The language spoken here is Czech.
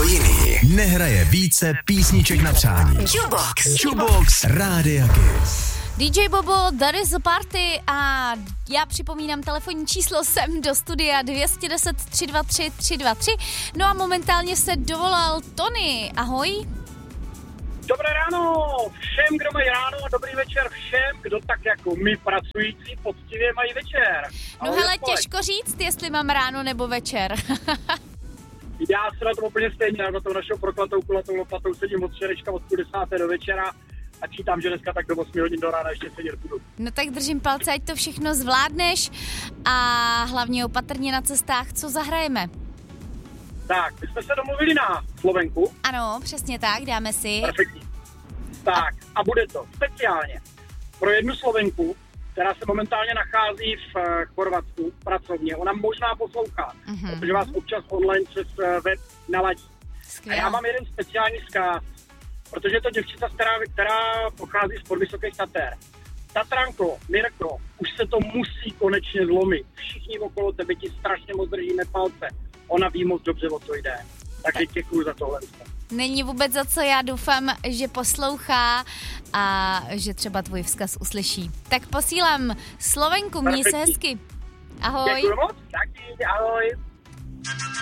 někdo jiný nehraje více písniček na přání. Jukebox Rádia Kiss. DJ Bobo, that is a party a já připomínám telefonní číslo sem do studia 210 323 323. No a momentálně se dovolal Tony. Ahoj. Dobré ráno všem, kdo mají ráno a dobrý večer všem, kdo tak jako my pracující poctivě mají večer. No hele, těžko říct, jestli mám ráno nebo večer. Já se na to úplně stejně, na to našeho proklatou kulatou lopatou sedím od včerejška od 10 do večera a čítám, že dneska tak do 8 hodin do rána ještě sedět budu. No tak držím palce, ať to všechno zvládneš a hlavně opatrně na cestách, co zahrajeme. Tak, my jsme se domluvili na Slovenku. Ano, přesně tak, dáme si. Perfektní. Tak, a bude to speciálně pro jednu Slovenku, která se momentálně nachází v Chorvatsku pracovně. Ona možná poslouchá, protože vás občas online přes web naladí. Skvěle. A já mám jeden speciální vzkaz, protože je to děvčica, která pochází z podvysokých Tater. Tatranko, Mirko, už se to musí konečně zlomit. Všichni okolo tebe ti strašně moc držíme palce. Ona ví moc dobře, o co jde. Takže děkuju za tohle. Není vůbec za co, já doufám, že poslouchá a že třeba tvůj vzkaz uslyší. Tak posílám Slovenku, měj se hezky. Ahoj. Děkuju moc, taky, ahoj.